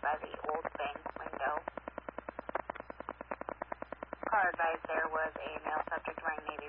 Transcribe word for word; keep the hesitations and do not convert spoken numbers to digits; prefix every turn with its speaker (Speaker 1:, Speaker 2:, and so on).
Speaker 1: by the old bank window. Car advised there was a male subject wearing navy